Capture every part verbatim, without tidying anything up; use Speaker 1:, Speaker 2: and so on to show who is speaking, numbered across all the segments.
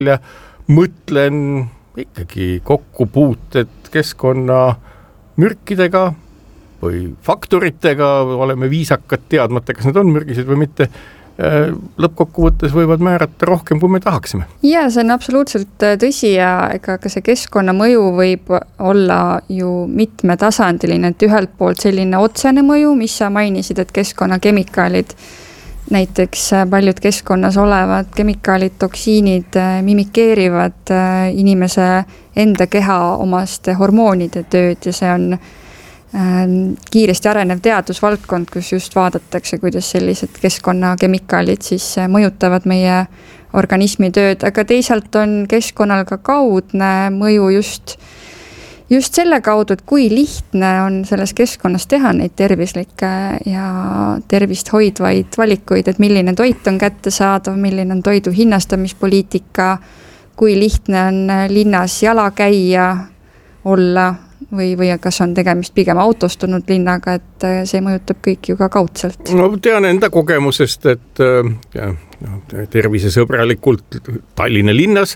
Speaker 1: ja mõtlen ikkagi kokkupuuted keskkonna mürkidega või faktoritega, oleme viisakad teadmata, kas need on mürgised või mitte, lõppkokkuvõttes võivad määrata rohkem, kui me tahaksime.
Speaker 2: Ja see on absoluutselt tõsi ja ega ka see keskkonna mõju võib olla ju mitmetasandiline, et ühelt poolt selline otsene mõju, mis sa mainisid, et keskkonnakemikaalid, näiteks paljud keskkonnas olevad kemikaalid, toksiinid mimikeerivad inimese enda keha omaste hormoonide tööd ja see on kiiresti arenev teadusvaldkond, kus just vaadatakse, kuidas sellised keskkonnakemikaalid siis mõjutavad meie organismi tööd, aga teisalt on keskkonnal ka kaudne mõju just, just selle kaudu, et kui lihtne on selles keskkonnas teha neid tervislikke ja tervist hoidvaid valikuid, et milline toit on kättesaadav, milline on toidu hinnastamispoliitika, kui lihtne on linnas jala käia, olla või, või kas on tegemist pigem autostunud linnaga, et see mõjutab kõik ju ka kaudselt.
Speaker 1: No tean enda kogemusest, et ja, tervisesõbralikult Tallinna linnas,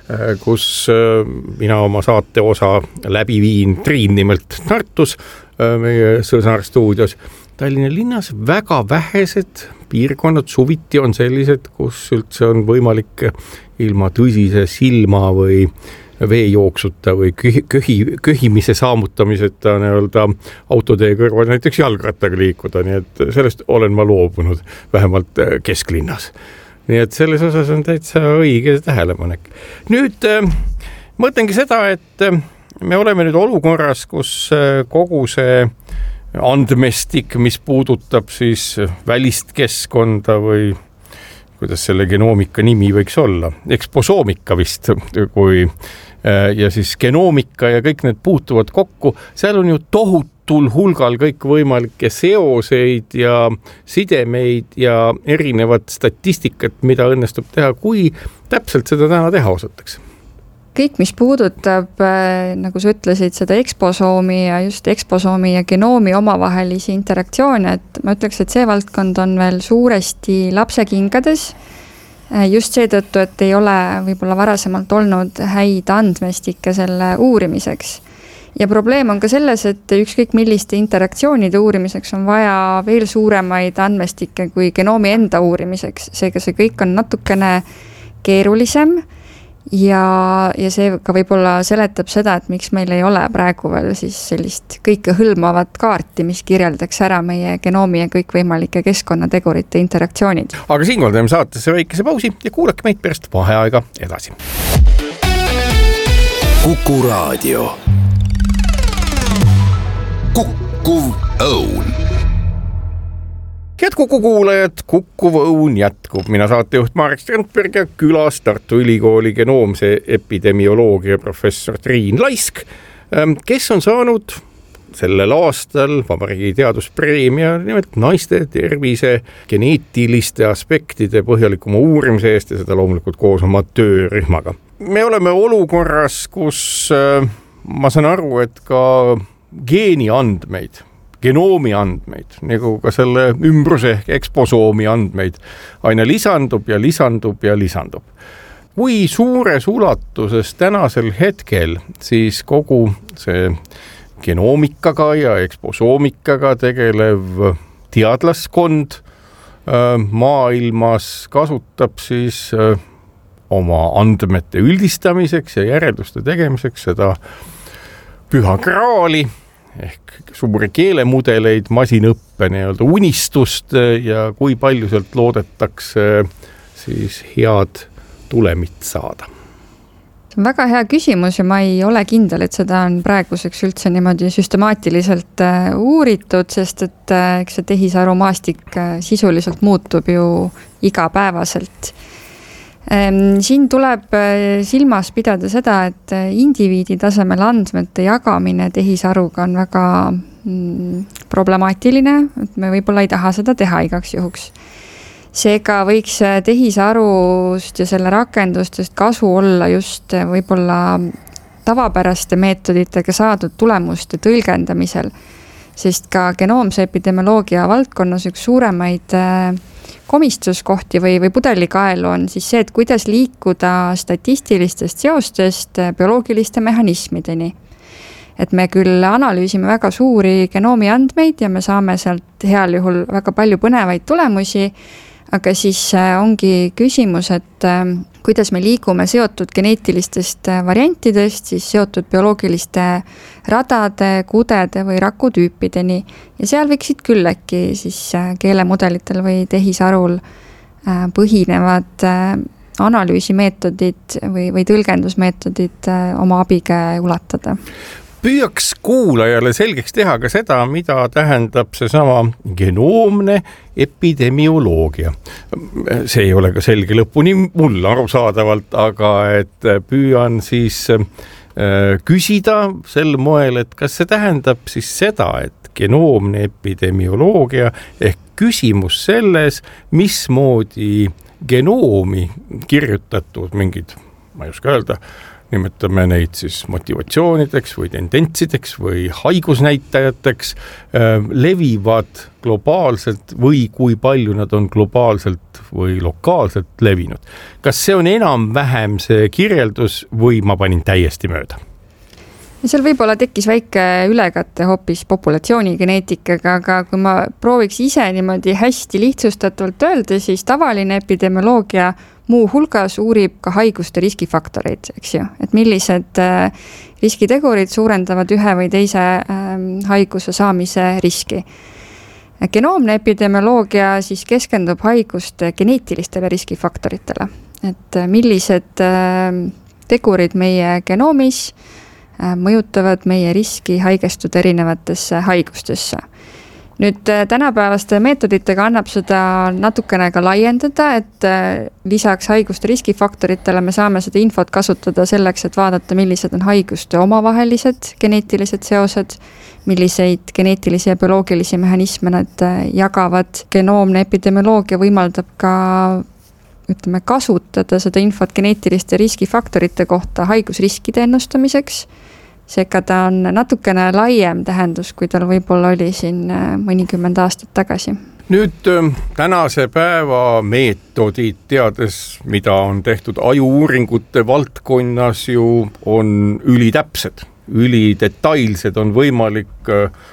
Speaker 1: kus mina oma saate osa läbi viin, Triin nimelt Tartus, meie Sõsar stuudios. Tallinna linnas väga vähesed piirkonnad suviti on sellised, kus üldse on võimalik ilma tõsise silma või veejooksuta või köhi, köhi, köhimise saamutamiseta nii-öelda autotee kõrval näiteks jalgrattaga liikuda, nii et sellest olen ma loobunud vähemalt kesklinnas. Nii et selles osas on täitsa õige tähelepanek. Nüüd mõtlengi seda, et me oleme nüüd olukorras, kus kogu see andmestik, mis puudutab siis välist keskkonda või kuidas selle genoomika nimi võiks olla, eksposoomika vist, kui ja siis genoomika ja kõik need puutuvad kokku, seal on ju tohutul hulgal kõik võimalikke seoseid ja sidemeid ja erinevat statistikat, mida õnnestub teha, kui täpselt seda täna teha osatakse.
Speaker 2: Kõik, mis puudutab, nagu sa ütlesid, seda eksposoomi ja just eksposoomi ja genoomi omavahelisi interaktsioone, et ma ütleks, et see valdkond on veel suuresti lapsekingades, just seetõttu, et ei ole võib-olla varasemalt olnud häid andmestikke selle uurimiseks. Ja probleem on ka selles, et ükskõik milliste interaktsioonide uurimiseks on vaja veel suuremaid andmestikke kui genoomi enda uurimiseks. Seega see kõik on natukene keerulisem ja, ja see ka võib-olla seletab seda, et miks meil ei ole praegu veel siis sellist kõike hõlmavat kaarti, mis kirjeldaks ära meie genoomi ja kõik võimalike keskkonnategurite interaktsioonid.
Speaker 1: Aga siinkohal teeme saatesse väikese pausi ja kuulake meid pärast vaheaega edasi.
Speaker 3: Kuku Raadio. Kukkuv õun.
Speaker 1: Head Kuku kuulajad, Kukkuv õun jätkub. Mina saatejuht Marek Strandberg ja külas Tartu Ülikooli genoomse epidemioloogia professor Triin Laisk, kes on saanud sellel aastal Vabariigi teaduspreemia nimelt naiste tervise geneetiliste aspektide põhjalikuma uurimise eest ja seda loomulikult koos oma töörühmaga. Me oleme olukorras, kus ma saan aru, et ka geeni andmeid, genoomi andmeid, nagu ka selle ümbruse ehk eksposoomi andmeid aina lisandub ja lisandub ja lisandub. Kui suures ulatuses tänasel hetkel siis kogu see genoomikaga ja eksposoomikaga tegelev teadlaskond maailmas kasutab siis oma andmete üldistamiseks ja järelduste tegemiseks seda püha graali ehk suuri keelemudeleid, masinõppe nii-öelda unistust ja kui palju sealt loodetakse siis head tulemit saada.
Speaker 2: See on väga hea küsimus ja ma ei ole kindel, et seda on praeguseks üldse niimoodi süstemaatiliselt uuritud, sest et eks see tehisarumaastik sisuliselt muutub ju igapäevaselt. Siin tuleb silmas pidada seda, et indiviidi tasemel andmete jagamine tehisaruga on väga problemaatiline, et me võib-olla ei taha seda teha igaks juhuks. Seega võiks tehisarust ja selle rakendustest kasu olla just võib-olla tavapäraste meetoditega saadud tulemuste tõlgendamisel. sest ka genoomse epidemioloogia valdkonnas üks suuremaid komistuskohti või, või pudelikaelu on siis see, et kuidas liikuda statistilistest seostest bioloogiliste mehhanismideni. Et me küll analüüsime väga suuri genoomi andmeid ja me saame sealt heal juhul väga palju põnevaid tulemusi, aga siis ongi küsimus, et kuidas me liigume seotud geneetilistest variantidest, siis seotud bioloogiliste radade, kudede või rakutüüpideni. Ja seal võiksid küll äkki siis keelemudelitel või tehisarul põhinevad analüüsimeetodid või, või tõlgendusmeetodid oma abikäe ulatada.
Speaker 1: Püüaks kuulajale selgeks teha ka seda, mida tähendab see sama genoomne epidemioloogia. See ei ole ka selge lõpuni mul arusaadavalt, aga et püüan siis küsida sel moel, et kas see tähendab siis seda, et genoomne epidemioloogia ehk küsimus selles, mismoodi genoomi kirjutatud mingid, ma ei oska öelda, nimetame neid siis motivatsioonideks või tendentsideks või haigusnäitajateks, levivad globaalselt või kui palju nad on globaalselt või lokaalselt levinud. Kas see on enam-vähem see kirjeldus või ma panin täiesti mööda?
Speaker 2: Seal võib-olla tekkis väike ülekatte hoopis populatsioonigeneetikaga, aga kui ma prooviks ise niimoodi hästi lihtsustatult öelda, siis tavaline epidemioloogia muu hulgas uurib ka haiguste riskifaktoreid, eks ju, et millised riskitegurid suurendavad ühe või teise haiguse saamise riski. Genoomne epidemioloogia siis keskendub haiguste geneetilistele riskifaktoritele, et millised tegurid meie genoomis mõjutavad meie riski haigestuda erinevatesse haigustesse. Nüüd tänapäevaste meetoditega annab seda natukene ka laiendada, et lisaks haiguste riskifaktoritele me saame seda infot kasutada selleks, et vaadata, millised on haiguste omavahelised geneetilised seosed, milliseid geneetilisi ja bioloogilisi mehhanisme nad jagavad. Genoomne epidemioloogia võimaldab ka ütleme, kasutada seda infot geneetiliste riskifaktorite kohta haigusriskide ennustamiseks. Seega ta on natukene laiem tähendus, kui tal võib-olla oli siin mõnikümmend aastat tagasi.
Speaker 1: Nüüd tänase päeva meetodid, teades, mida on tehtud ajuuuringute valdkonnas, ju on ülitäpsed, ülidetailsed, on võimalik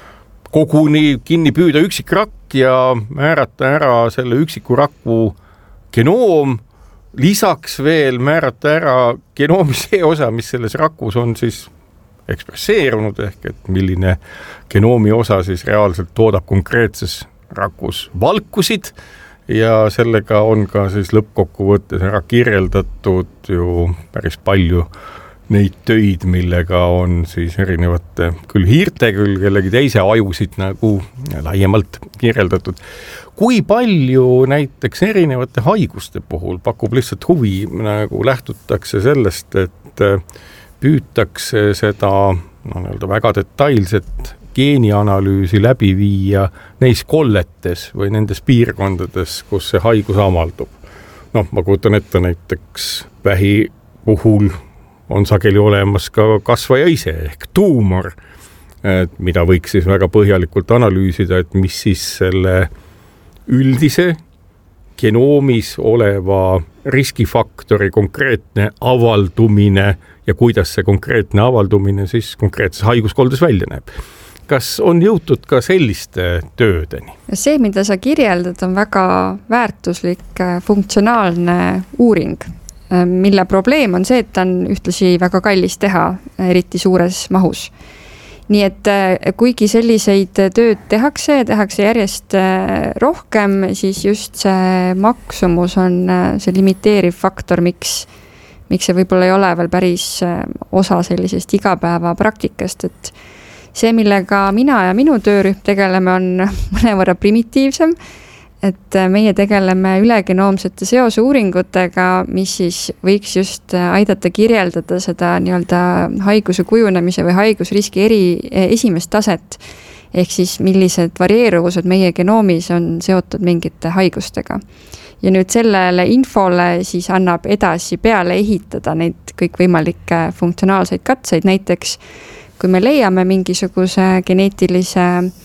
Speaker 1: koguni kinni püüda üksik rakk ja määrata ära selle üksiku raku genoom, lisaks veel määrata ära genoomi see osa, mis selles rakus on siis ekspresseerunud, ehk et milline genoomi osa siis reaalselt toodab konkreetses rakus valkusid ja sellega on ka siis lõppkokkuvõttes ära kirjeldatud ju päris palju neid töid, millega on siis erinevate küll hiirte, küll kellegi teise ajusid nagu laiemalt kirjeldatud. Kui palju näiteks erinevate haiguste puhul pakub lihtsalt huvi, nagu lähtutakse sellest, et püütakse seda no, väga detailset geenianalüüsi läbi viia neis kolletes või nendes piirkondades, kus see haigus avaldub. Noh, ma kujutan ette näiteks vähi puhul on sageli olemas ka kasvaja ise ehk tuumor, mida võiks siis väga põhjalikult analüüsida, et mis siis selle üldise genoomis oleva riskifaktori konkreetne avaldumine ja kuidas see konkreetne avaldumine siis konkreetses haiguskoldes välja näeb. Kas on jõutud ka selliste töödeni?
Speaker 2: See, mida sa kirjeldad, on väga väärtuslik funktsionaalne uuring, mille probleem on see, et ta on ühtlasi väga kallis teha, eriti suures mahus. Nii et kuigi selliseid tööd tehakse ja tehakse järjest rohkem, siis just see maksumus on see limiteeriv faktor, miks, miks see võib-olla ei ole veel päris osa sellisest igapäeva praktikast, et see, millega mina ja minu töörühm tegeleme, on mõnevõrra primitiivsem, et meie tegeleme ülegenoomsete seose uuringutega, mis siis võiks just aidata kirjeldada seda nii-öelda haiguse kujunemise või haigusriski eri esimest taset, ehk siis millised varieeruvused meie genoomis on seotud mingite haigustega. Ja nüüd sellele infole siis annab edasi peale ehitada neid kõikvõimalikke funktsionaalseid katseid, näiteks kui me leiame mingisuguse geneetilise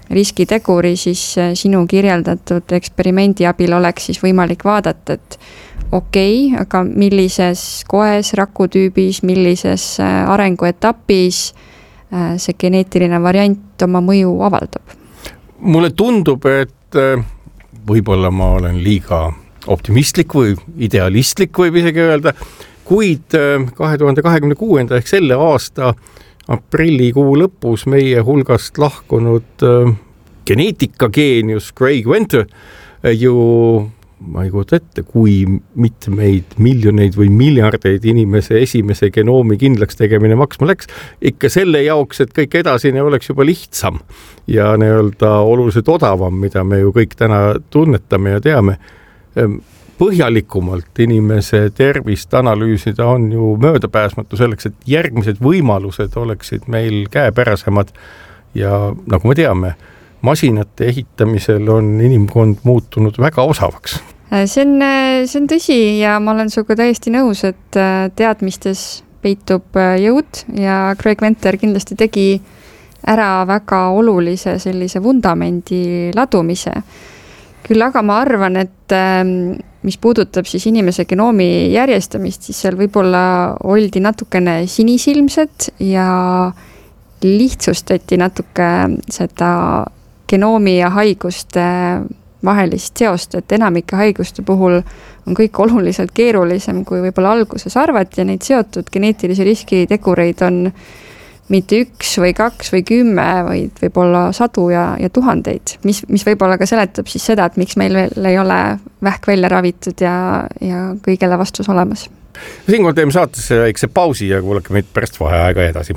Speaker 2: riskiteguri, siis sinu kirjeldatud eksperimendi abil oleks siis võimalik vaadata, et okei, okay, aga millises koes, rakutüübis, millises arenguetapis see geneetiline variant oma mõju avaldab?
Speaker 1: Mulle tundub, et võib-olla ma olen liiga optimistlik või idealistlik, võib isegi öelda, kuid kahe tuhande kahekümne kuuenda ehk selle aasta aprillikuu lõpus meie hulgast lahkunud geneetikageenius Craig Venter ju, ma ei kujuta ette, kui mitmeid miljoneid või miljardeid inimese esimese genoomi kindlaks tegemine maksma läks, ikka selle jaoks, et kõik edasine oleks juba lihtsam ja nii-öelda oluliselt odavam, mida me ju kõik täna tunnetame ja teame. Põhjalikumalt inimese tervist analüüsida on ju möödapääsmatu selleks, et järgmised võimalused oleksid meil käepärasemad ja nagu me teame, masinate ehitamisel on inimkond muutunud väga osavaks.
Speaker 2: See on, see on tõsi ja ma olen suga täiesti nõus, et teadmistes peitub jõud ja Craig Venter kindlasti tegi ära väga olulise sellise vundamendi ladumise. Küll aga ma arvan, et mis puudutab siis inimese genoomi järjestamist, siis seal võib-olla oldi natukene sinisilmsed ja lihtsustati natuke seda genoomi ja haiguste vahelist seost, et enamike haiguste puhul on kõik oluliselt keerulisem, kui võib-olla alguses arvati ja neid seotud geneetilise riski tegureid on mitte üks või kaks või kümme, vaid võib-olla sadu ja, ja tuhandeid, mis, mis võib-olla ka seletab siis seda, et miks meil veel ei ole vähk välja ravitud ja, ja kõigele vastus olemas.
Speaker 1: Siinkohal teeme saatesse väikse pausi ja kuulake meid pärast vaheaega edasi.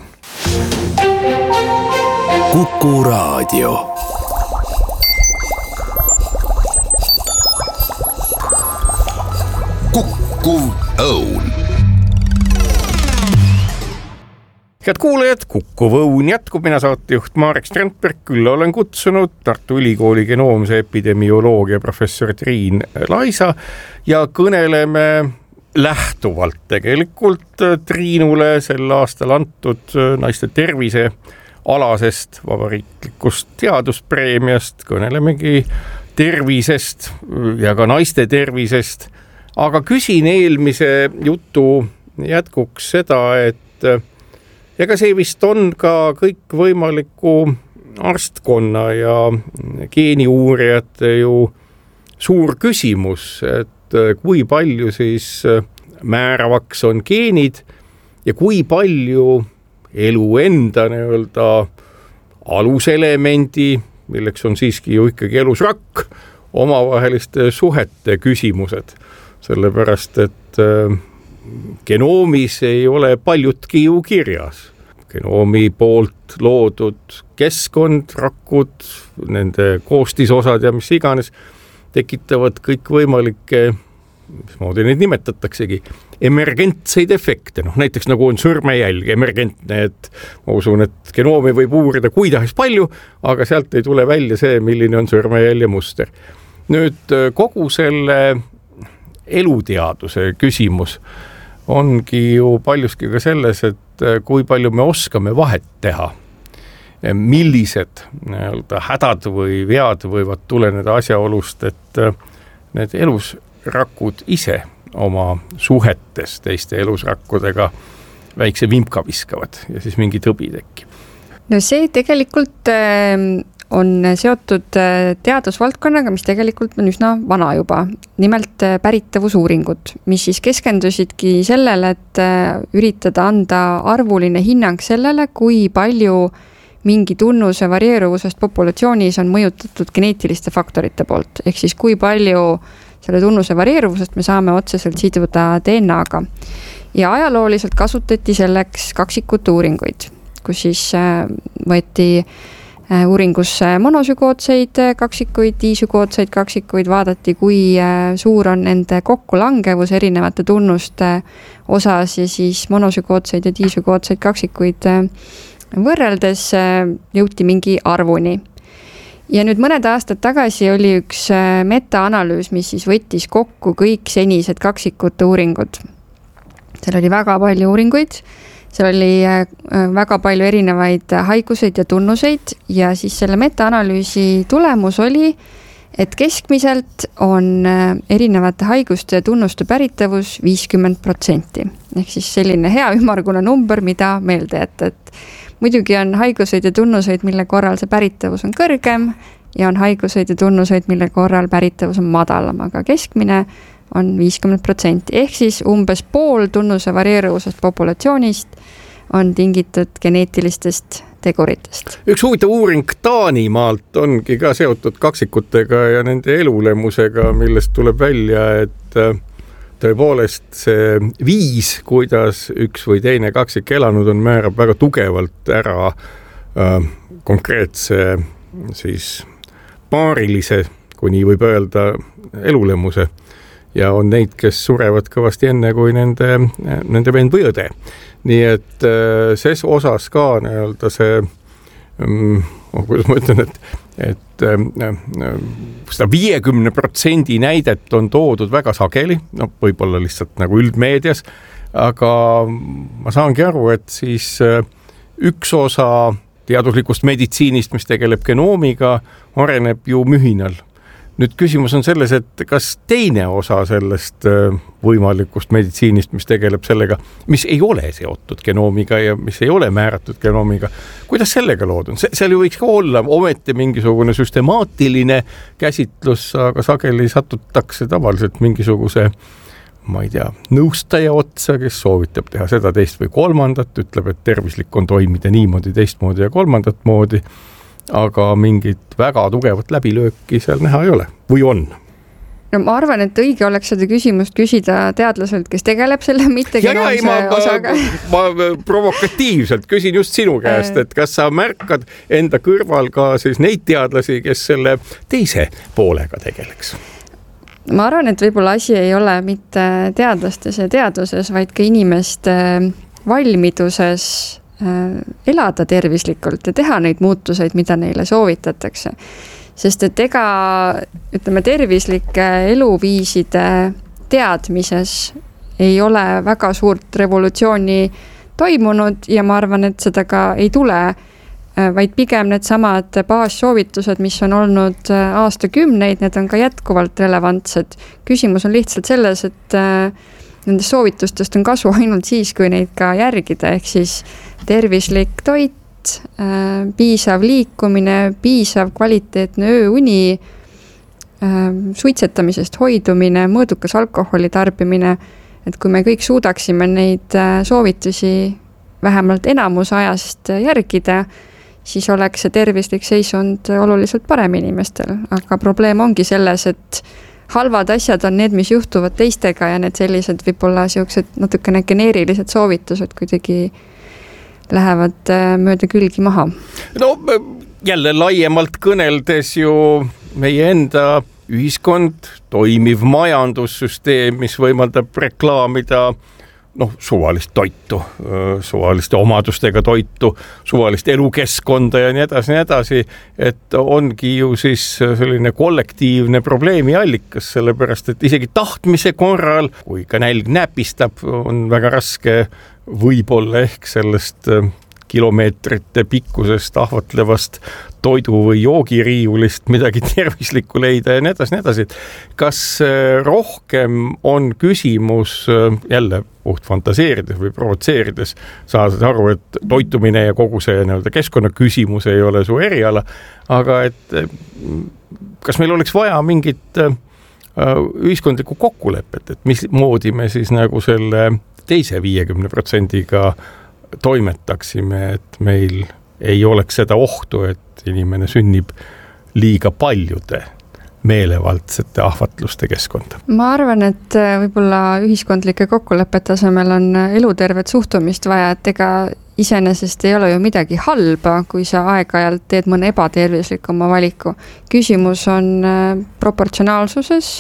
Speaker 3: Kuku Raadio. Kukkuv Õun.
Speaker 1: Head kuulajad, Kukkuv Õun jätkub, mina saatejuht Marek Strandberg, küll olen kutsunud Tartu Ülikooli genoomse epidemioloogia professor Triin Laisa ja kõneleme lähtuvalt tegelikult Triinule sel aastal antud naiste tervise alasest vabariiklikust teaduspreemiast, kõnelemegi tervisest ja ka naiste tervisest. Aga küsin eelmise jutu jätkuks seda, et ega see vist on ka kõik võimaliku arstkonna ja geeniuurijate ju suur küsimus, et kui palju siis määravaks on geenid ja kui palju elu enda nii-öelda aluselemendi, milleks on siiski ju ikkagi elusrakk, omavaheliste suhete küsimused. Sellepärast, et äh, genoomis ei ole paljutki ju kirjas. Genoomi poolt loodud keskkond, rakud, nende koostisosad ja mis iganes tekitavad kõik võimalikke, mismoodi neid nimetataksegi, emergentseid efekte. No, näiteks nagu on sõrmejälg emergentne, et ma usun, et genoomi võib uurida kui tahes palju, aga sealt ei tule välja see, milline on sõrmejälje muster. Nüüd kogu selle eluteaduse küsimus ongi ju paljuski ka selles, et kui palju me oskame vahet teha, millised nii-öelda hädad või vead võivad tuleneda asjaolust, et need elusrakud ise oma suhetes teiste elusrakkudega väikse vimka viskavad ja siis mingi tõbi tekib.
Speaker 2: No see tegelikult on seotud teadusvaldkonnaga, mis tegelikult on üsna vana juba. Nimelt päritavusuuringud, mis siis keskendusidki sellele, et üritada anda arvuline hinnang sellele, kui palju mingi tunnuse varieeruvusest populatsioonis on mõjutatud geneetiliste faktorite poolt. Ehk siis kui palju selle tunnuse varieeruvusest me saame otseselt siduda D N A-ga. Ja ajalooliselt kasutati selleks kaksikute uuringuid, kus siis võeti uuringus monosügootseid kaksikuid, diisügootseid kaksikuid, vaadati, kui suur on nende kokkulangevus erinevate tunnuste osas ja siis monosügootseid ja diisügootseid kaksikuid võrreldes jõuti mingi arvuni. Ja nüüd mõned aastad tagasi oli üks metaanalüüs, mis siis võttis kokku kõik senised kaksikute uuringud. Seal oli väga palju uuringuid seal oli väga palju erinevaid haiguseid ja tunnuseid ja siis selle metaanalüüsi tulemus oli, et keskmiselt on erinevate haiguste ja tunnuste päritavus viiskümmend protsenti. Ehk siis selline hea ümmargune number, mida meelde jätta, et muidugi on haiguseid ja tunnuseid, mille korral see päritavus on kõrgem ja on haiguseid ja tunnuseid, mille korral päritavus on madalam, aga keskmine on viiskümmend protsenti. Ehk siis umbes pool tunnuse varieeruvusest populatsioonist on tingitud geneetilistest teguritest.
Speaker 1: Üks huvitav uuring Taanimaalt ongi ka seotud kaksikutega ja nende elulemusega, millest tuleb välja, et tõepoolest see viis, kuidas üks või teine kaksik elanud on, määrab väga tugevalt ära äh, konkreetse siis paarilise, kui nii võib öelda, elulemuse. Ja on neid, kes surevad kõvasti enne kui nende, nende vend või õde. Nii et ses osas ka nii-öelda see, kuidas ma ütlen, et, et seda viiekümne protsendi näidet on toodud väga sageli, no võib-olla lihtsalt nagu üldmeedias, aga ma saangi aru, et siis üks osa teaduslikust meditsiinist, mis tegeleb genoomiga, areneb ju mühinal. Nüüd küsimus on selles, et kas teine osa sellest võimalikust meditsiinist, mis tegeleb sellega, mis ei ole seotud genoomiga ja mis ei ole määratud genoomiga, kuidas sellega lood on? Seal ju võiks ka olla ometi mingisugune süstemaatiline käsitlus, aga sageli satutakse tavaliselt mingisuguse, ma ei tea, nõustaja otsa, kes soovitab teha seda teist või kolmandat, ütleb, et tervislik on toimida niimoodi, teistmoodi ja kolmandat moodi, aga mingit väga tugevat läbilööki seal näha ei ole. Või on?
Speaker 2: No ma arvan, et õige oleks seda küsimust küsida teadlaselt, kes tegeleb selle mitte genoomse
Speaker 1: ma,
Speaker 2: osaga.
Speaker 1: Ma, ma provokatiivselt küsin just sinu käest, et kas sa märkad enda kõrval ka siis neid teadlasi, kes selle teise poolega tegeleks?
Speaker 2: Ma arvan, et võib-olla asi ei ole mitte teadlastes ja teaduses, vaid ka inimeste valmiduses elada tervislikult ja teha neid muutuseid, mida neile soovitatakse. Sest et ega, ütleme, tervislike eluviiside teadmises ei ole väga suurt revolutsiooni toimunud ja ma arvan, et seda ka ei tule, vaid pigem need samad baassoovitused, mis on olnud aastakümneid, need on ka jätkuvalt relevantsed. Küsimus on lihtsalt selles, et nendest soovitustest on kasu ainult siis, kui neid ka järgida, ehk siis tervislik toit, piisav liikumine, piisav kvaliteetne ööuni, suitsetamisest hoidumine, mõõdukas alkoholi tarbimine, et kui me kõik suudaksime neid soovitusi vähemalt enamus ajast järgida, siis oleks see tervislik seisund oluliselt parem inimestel, aga probleem ongi selles, et halvad asjad on need, mis juhtuvad teistega ja need sellised võib-olla siuksed natukene geneerilised soovitused kuidagi lähevad mööda külgi maha.
Speaker 1: No jälle laiemalt kõneldes ju meie enda ühiskond, toimiv majandussüsteem, mis võimaldab reklaamida noh, suvalist toitu, suvaliste omadustega toitu, suvalist elukeskkonda ja nii edasi, nii edasi, et ongi ju siis selline kollektiivne probleemi allikas, sellepärast, et isegi tahtmise korral, kui ka nälg näpistab, on väga raske võib-olla ehk sellest kilomeetrite pikkusest ahvatlevast toidu või joogiriiulist midagi tervislikku leida ja nii edasi, nii edasi. Kas rohkem on küsimus jälle puht fantaseerides või provotseerides saades aru, et toitumine ja kogu see nii-öelda keskkonna küsimus ei ole su eriala, aga et kas meil oleks vaja mingit ühiskondlikku kokkulepet, et mis moodi me siis nagu selle teise viiekümne protsendiga toimetaksime, et meil ei oleks seda ohtu, et inimene sünnib liiga paljude meelevaldsete ahvatluste keskkonda.
Speaker 2: Ma arvan, et võib-olla ühiskondlike kokkulepete asemel on elutervet suhtumist vaja, et ega iseenesest ei ole ju midagi halba, kui sa aeg-ajalt teed mõne ebatervislikuma valiku. Küsimus on proportsionaalsuses,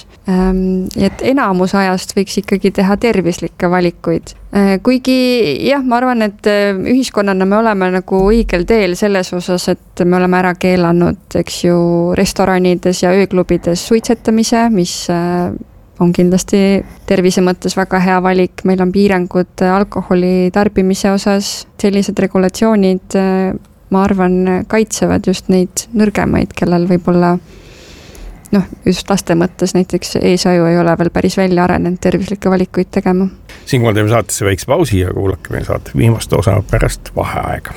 Speaker 2: et enamus ajast võiks ikkagi teha tervislikke valikuid. Kuigi jah, ma arvan, et ühiskonnana me oleme nagu õigel teel selles osas, et me oleme ära keelanud, eks ju, restoranides ja ööklubides suitsetamise, mis on kindlasti tervise mõttes väga hea valik. Meil on piirangud alkoholi tarbimise osas, sellised regulatsioonid, ma arvan, kaitsevad just neid nõrgemaid, kellel võib-olla noh, just laste mõttes näiteks eesaju ei ole veel päris välja arenenud tervislikke valikuid tegema.
Speaker 1: Siinkohal teeme saatesse väikse pausi ja kuulake meie saate viimast osa pärast vaheaega.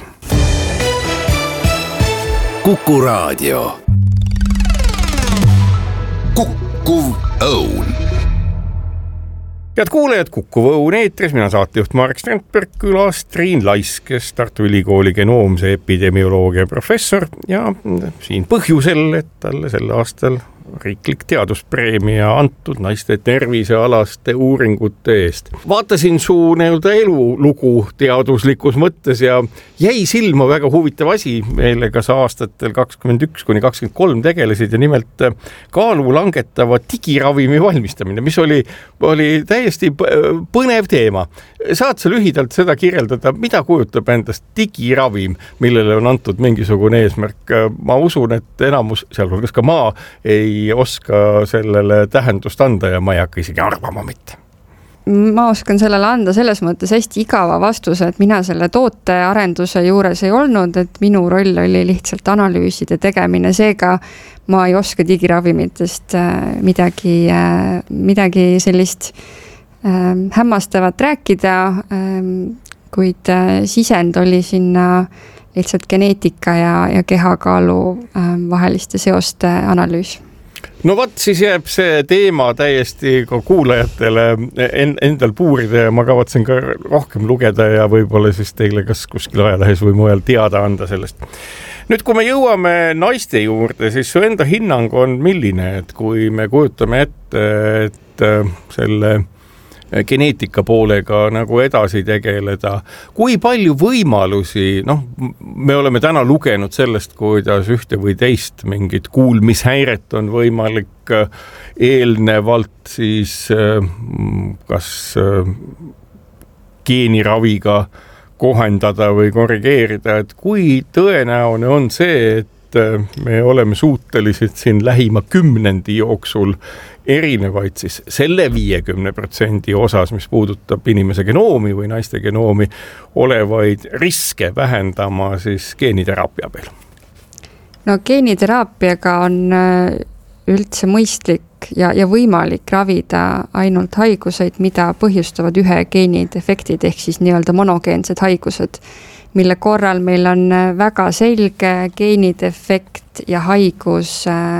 Speaker 3: Kuku Raadio. Kukkuv Õun.
Speaker 1: Head kuulajad, Kukkuv Õun eetris, mina saatejuht Marek Strandberg, külas Triin Laisk, kes Tartu Ülikooli genoomse epidemioloogia professor ja siin põhjusel, et talle sel aastal riiklik teaduspreemia antud naiste tervisealaste uuringute eest. Vaatasin su nii-öelda elulugu teaduslikus mõttes ja jäi silma väga huvitav asi, millega sa aastatel kakskümmend üks kuni kakskümmend kolm tegelesid ja nimelt kaalu langetava digiravimi valmistamine, mis oli, oli täiesti põnev teema. Saad sa lühidalt seda kirjeldada, mida kujutab endast digiravim, millele on antud mingisugune eesmärk? Ma usun, et enamus, sealhulgas ka ma, ei oska sellele tähendust anda ja ma ei hakka isegi arvama mitte.
Speaker 2: Ma oskan sellele anda selles mõttes hästi igava vastuse, et mina selle toote arenduse juures ei olnud, et minu roll oli lihtsalt analüüside tegemine, seega ma ei oska digiravimitest midagi, midagi sellist hämmastavat rääkida, kuid sisend oli sinna lihtsalt geneetika ja, ja kehakaalu vaheliste seoste analüüs.
Speaker 1: No vat, siis jääb see teema täiesti ka kuulajatele endal puurida ja ma kavatsen ka rohkem lugeda ja võib-olla siis teile kas kuskil ajalehes või mujal teada anda sellest. Nüüd, kui me jõuame naiste juurde, siis su enda hinnang on milline, et kui me kujutame ette, et selle geneetika poolega nagu edasi tegeleda. Kui palju võimalusi, noh, me oleme täna lugenud sellest, kuidas ühte või teist mingit kuulmishäiret on võimalik eelnevalt siis kas geeniraviga kohendada või korrigeerida, et kui tõenäone on see, et me oleme suutelised siin lähima kümnendi jooksul erinevaid siis selle viiekümne protsendi osas, mis puudutab inimese genoomi või naiste genoomi, olevaid riske vähendama siis geeniteraapia peal?
Speaker 2: No geeniteraapiaga on üldse mõistlik ja, ja võimalik ravida ainult haiguseid, mida põhjustavad ühe geenidefektid ehk siis nii-öelda monogeensed haigused, mille korral meil on väga selge geenidefekt ja haigus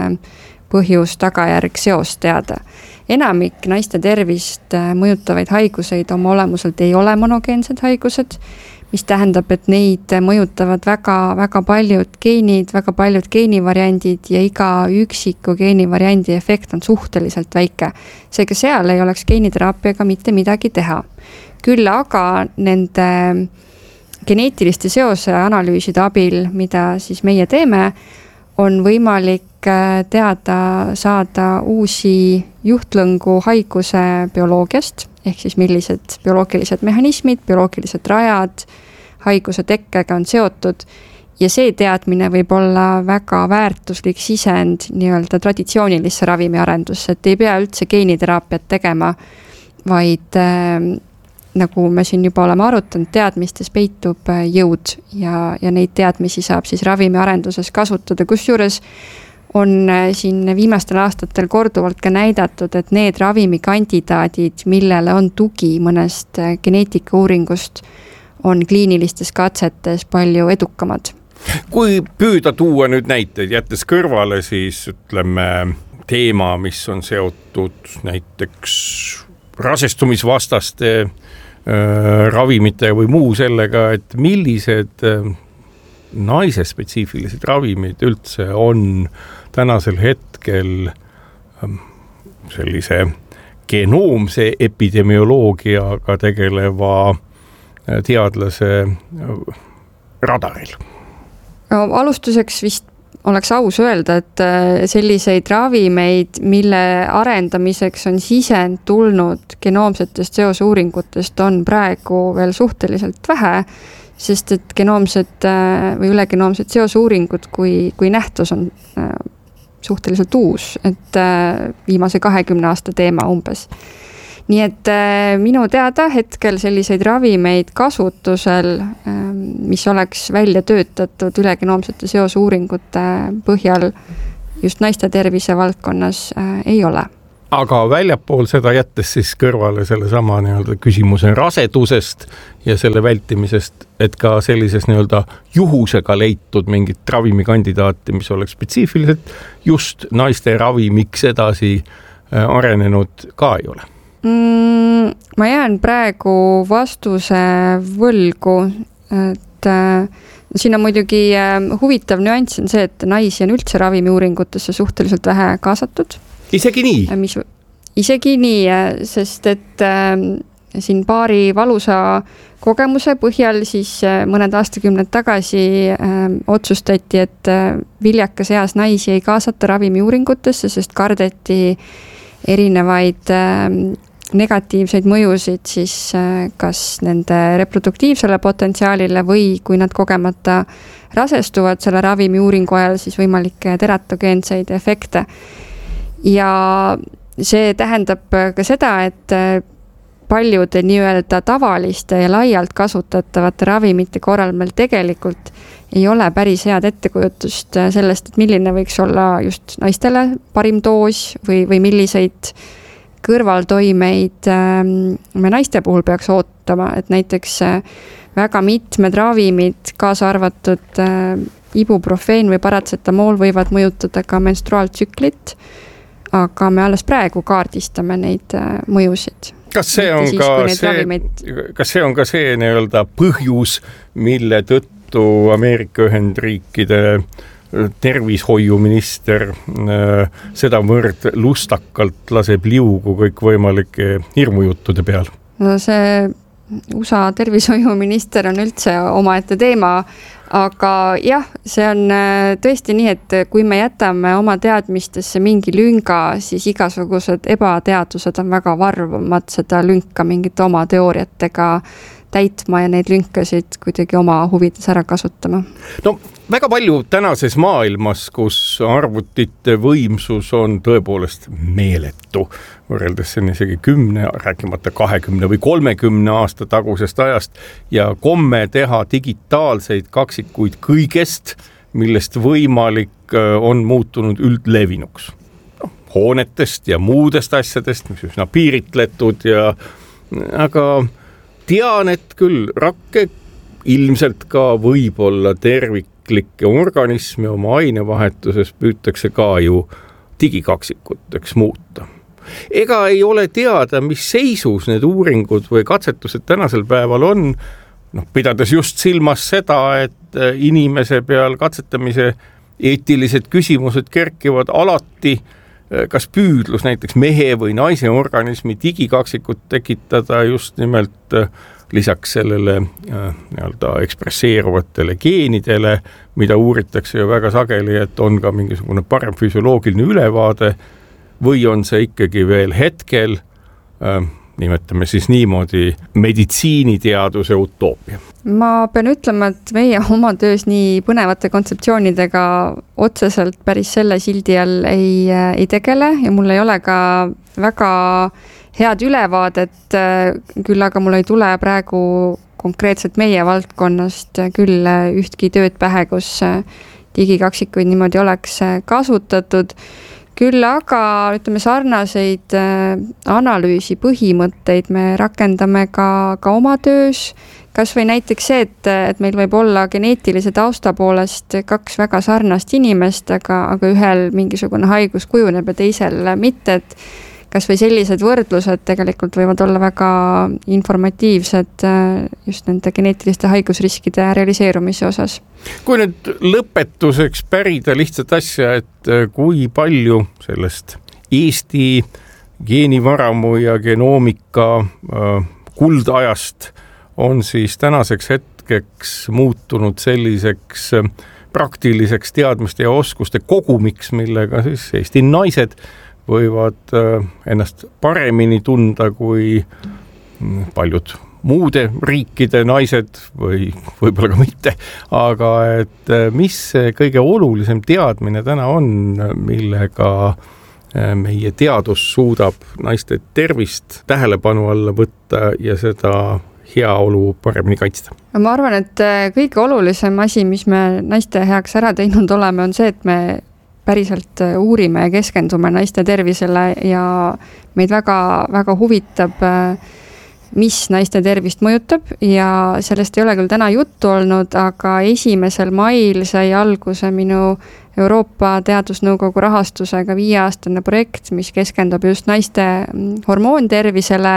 Speaker 2: põhjus tagajärg seos teada. Enamik naiste tervist mõjutavaid haiguseid oma olemuselt ei ole monogeensed haigused, mis tähendab, et neid mõjutavad väga, väga paljud geenid, väga paljud geenivariandid ja iga üksiku geenivariandi efekt on suhteliselt väike. Seega seal ei oleks geeniteraapiaga mitte midagi teha. Küll aga nende geneetiliste seose analüüside abil, mida siis meie teeme, on võimalik teada saada uusi juhtlõngu haiguse bioloogiast, ehk siis millised bioloogilised mehhanismid, bioloogilised rajad haiguse tekkega on seotud ja see teadmine võib olla väga väärtuslik sisend nii-öelda traditsioonilisse ravimiarendusse, et ei pea üldse geeniteraapiat tegema, vaid äh, nagu me siin juba oleme arutanud, teadmistes peitub jõud ja, ja neid teadmisi saab siis ravimiarenduses kasutada, kusjuures on siin viimastel aastatel korduvalt ka näidatud, et need ravimikandidaadid, millele on tugi mõnest geneetika uuringust, on kliinilistes katsetes palju edukamad.
Speaker 1: Kui püüda tuua nüüd näiteid, jättes kõrvale siis ütleme teema, mis on seotud näiteks rasestumisvastaste äh, ravimite või muu sellega, et millised äh, naise spetsiifilised ravimid üldse on tänasel hetkel äh, sellise genoomse epidemioloogiaga tegeleva äh, teadlase äh, radaril?
Speaker 2: No, alustuseks vist oleks aus öelda, et selliseid ravimeid, mille arendamiseks on sisend tulnud genoomsetest seosuuringutest, on praegu veel suhteliselt vähe, sest et genoomsed või ülegenoomsed seosuuringud, kui, kui nähtus on suhteliselt uus, et viimase kahekümne aasta teema umbes. Nii et minu teada hetkel selliseid ravimeid kasutusel, mis oleks välja töötatud ülegenoomsete seosuuringute põhjal just naiste tervise valdkonnas, ei ole.
Speaker 1: Aga väljapool seda jättes siis kõrvale selle sama nii-öelda küsimuse rasedusest ja selle vältimisest, et ka sellises nii-öelda juhusega leitud mingit ravimikandidaati, mis oleks spetsiifiliselt just naiste ravimiks edasi arenenud, ka ei ole.
Speaker 2: Mm, ma jään praegu vastuse võlgu, et siin on muidugi huvitav nüanss on see, et naisi on üldse ravimiuuringutesse suhteliselt vähe kaasatud.
Speaker 1: Isegi nii?
Speaker 2: Mis, isegi nii, sest et äh, siin paari valusa kogemuse põhjal siis äh, mõned aastakümned tagasi äh, otsustati, et äh, viljakas eas naisi ei kaasata ravimiuuringutesse, sest kardeti erinevaid äh, negatiivseid mõjusid siis äh, kas nende reproduktiivsele potentsiaalile või kui nad kogemata rasestuvad selle ravimiuuringu ajal siis võimalikke teratogeenseid efekte. Ja see tähendab ka seda, et paljude nii-öelda tavaliste ja laialt kasutatavate ravimite korral meil tegelikult ei ole päris head ettekujutust sellest, et milline võiks olla just naistele parim doos või, või milliseid kõrvaltoimeid me naiste puhul peaks ootama, et näiteks väga mitmed ravimid, kaasa arvatud ibuprofeen või paratsetamool võivad mõjutada ka menstruaaltsüklit, aga me alles praegu kaardistame neid mõjusid.
Speaker 1: Kas see on siis, ka see, ravimeid... kas see on ka see nii-öelda põhjus, mille tõttu Ameerika Ühendriikide tervishoiuminister sedavõrd lustakalt laseb liugu kõik võimalike hirmujuttude peal?
Speaker 2: No see U S A tervishoiuminister on üldse omaette teema, aga jah, see on tõesti nii, et kui me jätame oma teadmistesse mingi lünga, siis igasugused ebateadused on väga varvamad seda lünka mingite oma teooriatega täitma ja neid lünkasid kuidagi oma huvides ära kasutama.
Speaker 1: No väga palju tänases maailmas, kus arvutite võimsus on tõepoolest meeletu, võrreldes siin isegi kümne, rääkimata kahekümne või kolmekümne aasta tagusest ajast ja komme teha digitaalseid kaksikuid kõigest, millest võimalik on muutunud üldlevinuks. No, hoonetest ja muudest asjadest, mis üsna piiritletud ja aga tean, et küll rakke ilmselt ka võib-olla terviklikke organisme oma ainevahetuses püütakse ka ju digikaksikuteks muuta. Ega ei ole teada, mis seisus need uuringud või katsetused tänasel päeval on, noh, pidades just silmas seda, et inimese peal katsetamise eetilised küsimused kerkivad alati, kas püüdlus näiteks mehe või naise organismi digikaksikut tekitada just nimelt lisaks sellele nii-öelda ekspresseeruvatele geenidele, mida uuritakse ju väga sageli, et on ka mingisugune parem füsioloogiline ülevaade või on see ikkagi veel hetkel, nimetame siis niimoodi, meditsiiniteaduse utoopia.
Speaker 2: Ma pean ütlema, et meie oma töös nii põnevate kontseptsioonidega otseselt päris selle sildi all ei, ei tegele ja mul ei ole ka väga head ülevaadet, küll aga mul ei tule praegu konkreetselt meie valdkonnast küll ühtki tööd pähe, kus digikaksikuid niimoodi oleks kasutatud. Küll aga ütleme sarnaseid analüüsi põhimõtteid me rakendame ka, ka oma töös, kas või näiteks see, et, et meil võib olla geneetilise tausta poolest kaks väga sarnast inimest, aga, aga ühel mingisugune haigus kujuneb ja teisel mitte, et kas või sellised võrdlused tegelikult võivad olla väga informatiivsed just nende geneetiliste haigusriskide realiseerumise osas.
Speaker 1: Kui nüüd lõpetuseks pärida lihtsat asja, et kui palju sellest Eesti geenivaramu ja genoomika kuldajast on siis tänaseks hetkeks muutunud selliseks praktiliseks teadmiste ja oskuste kogumiks, millega siis Eesti naised võivad ennast paremini tunda kui paljud muude riikide naised või võib-olla ka mitte, aga et mis kõige olulisem teadmine täna on, millega meie teadus suudab naiste tervist tähelepanu alla võtta ja seda heaolu paremini kaitsta?
Speaker 2: Ma arvan, et kõige olulisem asi, mis me naiste heaks ära teinud oleme, on see, et me päriselt uurime ja keskendume naiste tervisele ja meid väga, väga huvitab mis naiste tervist mõjutab ja sellest ei ole küll täna juttu olnud, aga esimesel mail sai alguse minu Euroopa Teadusnõukogu rahastusega viieaastane projekt, mis keskendub just naiste hormoontervisele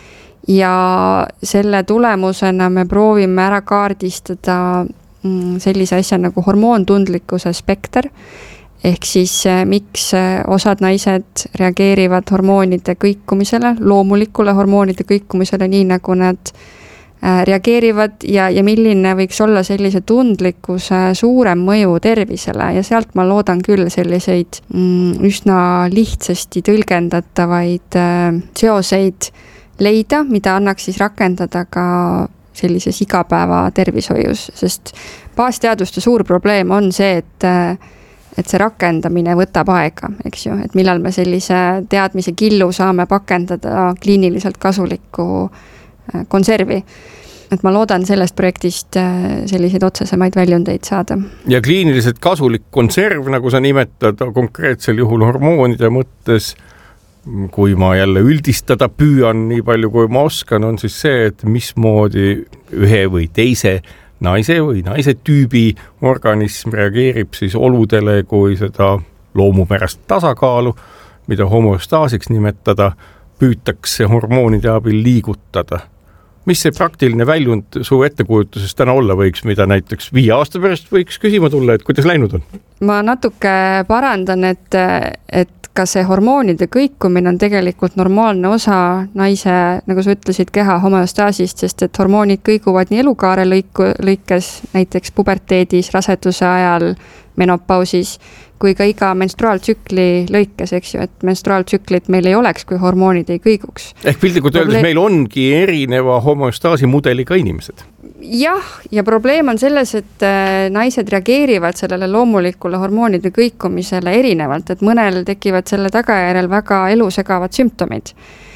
Speaker 2: ja selle tulemusena me proovime ära kaardistada sellise asja nagu hormoontundlikkuse spekter. Ehk siis miks osad naised reageerivad hormoonide kõikumisele, loomulikule hormoonide kõikumisele, nii nagu nad reageerivad ja, ja milline võiks olla sellise tundlikkuse suurem mõju tervisele ja sealt ma loodan küll selliseid mm, üsna lihtsasti tõlgendatavaid seoseid leida, mida annaks siis rakendada ka sellises igapäeva tervishoius, sest baasteaduste suur probleem on see, et et see rakendamine võtab aega, eks ju, et millal me sellise teadmise killu saame pakendada kliiniliselt kasulikku konservi. Et ma loodan sellest projektist selliseid otsesemaid väljundeid saada.
Speaker 1: Ja kliiniliselt kasulik konserv, nagu sa nimetad, konkreetsel juhul hormoonide mõttes, kui ma jälle üldistada püüan nii palju, kui ma oskan, on siis see, et mismoodi ühe või teise naise või naise tüübi organism reageerib siis oludele, kui seda loomupärast tasakaalu, mida homostaasiks nimetada, püütakse hormoonide abil liigutada. Mis see praktiline väljund su ettekujutuses täna olla võiks, mida näiteks viie aasta pärast võiks küsima tulla, et kuidas läinud on?
Speaker 2: Ma natuke parandan, et, et ka see hormoonide kõikumine on tegelikult normaalne osa naise, nagu sa ütlesid, keha homeostaasist, sest et hormoonid kõiguvad nii elukaare lõiku, lõikes, näiteks puberteedis, raseduse ajal, menopausis, kui ka iga menstruaaltsükli lõikes, eks ju, et menstruaaltsüklit meil ei oleks, kui hormoonid ei kõiguks.
Speaker 1: Ehk piltlikult öeldes Proble- meil ongi erineva homeostaasi mudeliga inimesed.
Speaker 2: Jah, ja probleem on selles, et naised reageerivad sellele loomulikule hormoonide kõikumisele erinevalt, et mõnel tekivad selle tagajärjel väga elusegavad sümptomid.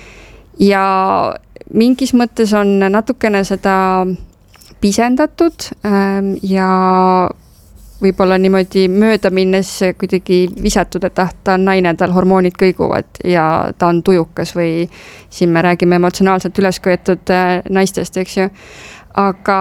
Speaker 2: Ja mingis mõttes on natukene seda pisendatud ja võib-olla niimoodi mööda minnes kuidagi visatud, et ah, ta on naine, tal hormoonid kõiguvad ja ta on tujukas või siin me räägime emotsionaalselt ülesköetud naistest, eks ju. Aga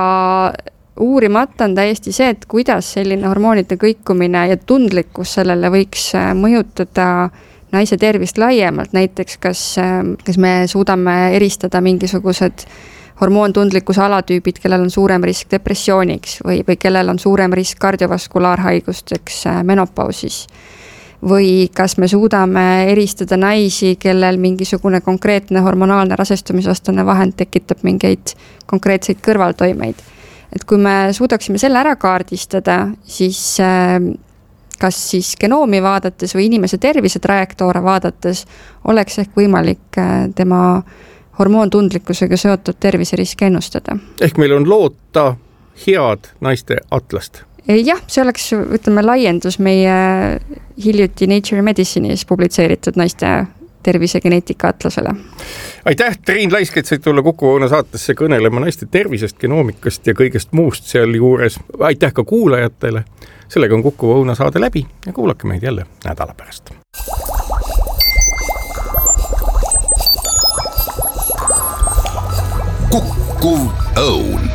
Speaker 2: uurimata on täiesti see, et kuidas selline hormoonide kõikumine ja tundlikkus sellele võiks mõjutada naise tervist laiemalt, näiteks kas, kas me suudame eristada mingisugused hormoontundlikkuse alatüübid, kellel on suurem risk depressiooniks või, või kellel on suurem risk kardiovaskulaarhaigusteks menopausis. Või kas me suudame eristada naisi, kellel mingisugune konkreetne hormonaalne rasestumisvastane vahend tekitab mingeid konkreetseid kõrvaltoimeid. Et kui me suudaksime selle ära kaardistada, siis kas siis genoomi vaadates või inimese tervise trajektoore vaadates oleks ehk võimalik tema hormoontundlikkusega seotud terviseriske ennustada. Ehk
Speaker 1: meil on loota head naiste atlast.
Speaker 2: Jah, see oleks, ütleme, laiendus meie hiljuti Nature Medicine'is publitseeritud naiste tervisegeneetika atlasele.
Speaker 1: Aitäh, Triin Laisk, et said tulla Kuku Õuna saatesse kõnelema naiste tervisest, genoomikast ja kõigest muust seal juures. Aitäh ka kuulajatele. Sellega on Kuku Õuna saade läbi ja kuulake meid jälle nädala pärast.
Speaker 3: Kuku Õun.